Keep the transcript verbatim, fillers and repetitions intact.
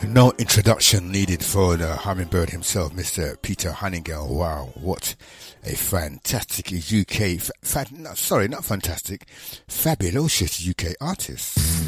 No introduction needed for the hummingbird himself, Mister Peter Hunningale. Wow, what a fantastic U K, fa- fa- no, sorry, not fantastic, fabulous U K artist.